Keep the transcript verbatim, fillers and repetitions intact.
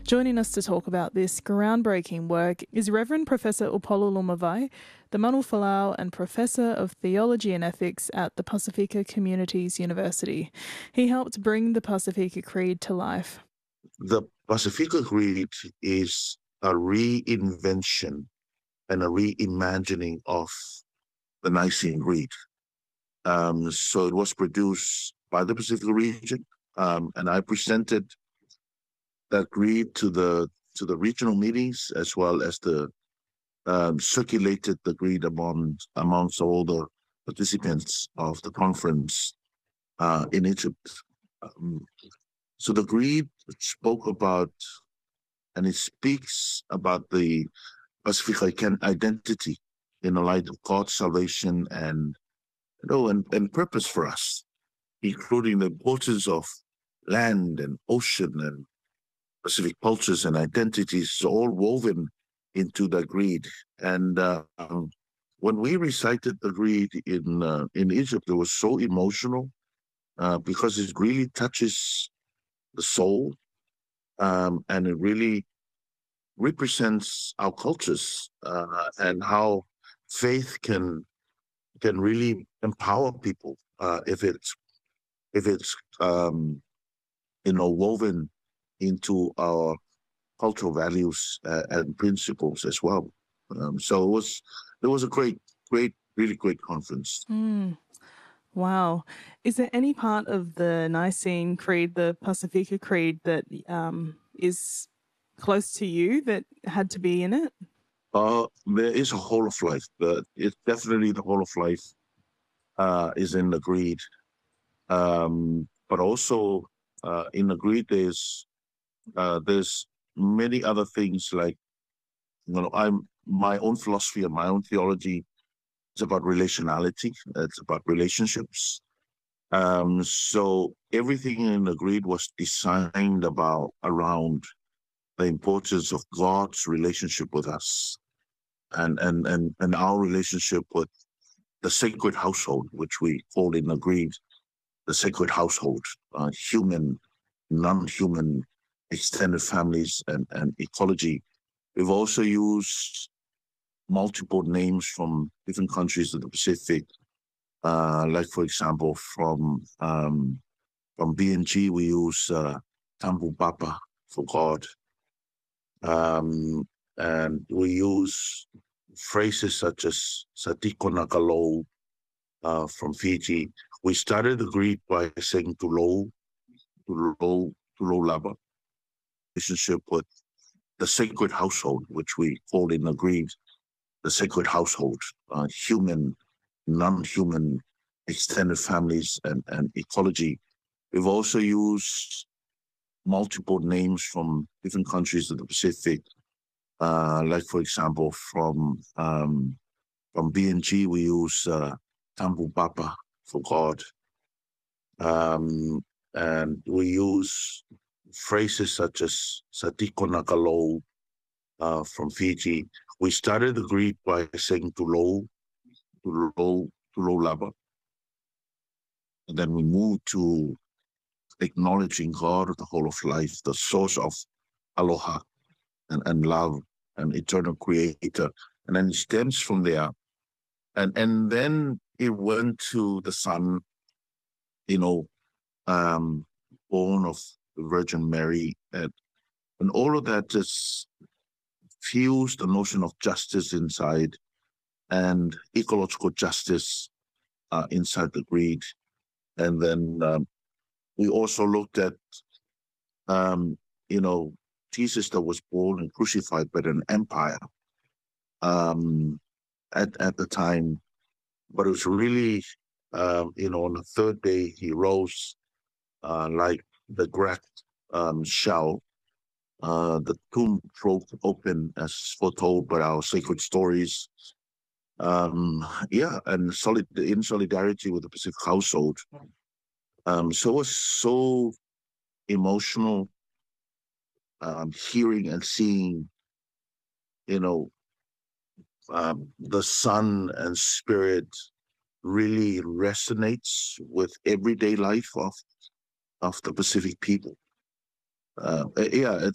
Joining us to talk about this groundbreaking work is Reverend Professor Upolu Lumavai, the Manu Falau and Professor of Theology and Ethics at the Pacifica Communities University. He helped bring the Pacifica Creed to life. The Pacifica Creed is a reinvention and a reimagining of the Nicene Creed. Um, so it was produced by the Pacific region, um, and I presented that creed to the to the regional meetings as well as the um, circulated the creed among amongst all the participants of the conference uh, in Egypt. Um, so the creed spoke about, and it speaks about the Pacific identity in the light of God's salvation and you know and, and purpose for us, including the importance of land and ocean and Pacific cultures and identities, all woven into the creed. And uh, um, when we recited the creed in uh, in Egypt, it was so emotional uh, because it really touches the soul, um, and it really represents our cultures uh, and how faith can can really empower people uh, if it's if it's um, you know woven into our cultural values uh, and principles as well. Um, so it was it was a great, great, really great conference. Mm, wow. Is there any part of the Nicene Creed, the Pacifica Creed, that um, is close to you that had to be in it? Uh, there is a whole of life, but it's definitely the whole of life uh, is in the creed. Um, but also uh, in the creed, there's uh, there's many other things like you know I'm my own philosophy and my own theology is about relationality. It's about relationships. Um, so everything in the creed was designed about around the importance of God's relationship with us and and and, and our relationship with the sacred household, which we call in the creed the sacred household, uh, human, non-human, extended families, and, and ecology. We've also used multiple names from different countries of the Pacific, uh, like, for example, from um, from B N G, we use uh, Tambu Papa for God. Um, and we use phrases such as Satiko Nakalo uh, from Fiji. We started the Greek by saying Tulo, Tulo, Tulo Lava, relationship with the sacred household, which we call in the Greek the sacred household, uh, human, non-human, extended families, and, and ecology. We've also used multiple names from different countries of the Pacific, uh, like, for example, from um, from B N G, we use uh, Tambu Papa for God. Um, and we use phrases such as Satiko Nakalo uh, from Fiji. We started the Greek by saying Tulo, Tulo, Tulo Lava. And then we moved to acknowledging God, the whole of life, the source of aloha and, and love and eternal creator. And then it stems from there. And and then it went to the Son, you know, um, born of the Virgin Mary. And, and all of that just fused the notion of justice inside and ecological justice uh, inside the creed. And then um, we also looked at, um, you know, Jesus that was born and crucified by an empire um, at, at the time. But it was really, um, you know, on the third day he rose uh, like the great um, shell. Uh, the tomb broke open as foretold by our sacred stories. Um, yeah, and solid in solidarity with the Pacific household. Um, so it was so emotional um, hearing and seeing, you know, um, the Son and Spirit really resonates with everyday life of of the Pacific people. Uh, yeah, it's